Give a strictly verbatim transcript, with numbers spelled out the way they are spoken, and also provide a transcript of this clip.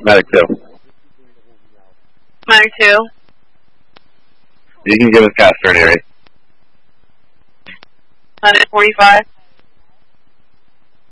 Medic two. Medic two. You can give us gas for an area. Medic forty-five.